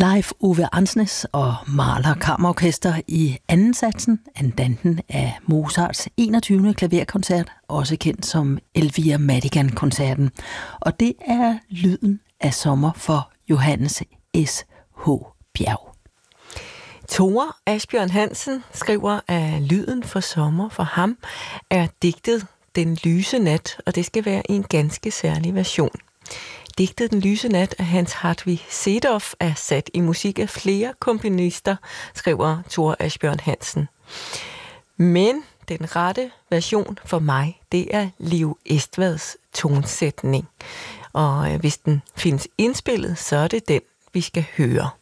Leif Ove Ansnes og Mahler Kammerorkester i anden satsen, andanten af Mozarts 21. klaverkoncert, også kendt som Elvira Madigan-koncerten. Og det er lyden af sommer for Johannes S.H. Bjerg. Tore Asbjørn Hansen skriver, at lyden for sommer for ham er digtet Den lyse nat, og det skal være i en ganske særlig version. Digtet Den lyse nat af Hans Hartvig Seedorf er sat i musik af flere komponister, skriver Tore Asbjørn Hansen. Men den rette version for mig, det er Liv Estvads tonsætning. Og hvis den findes indspillet, så er det den, vi skal høre.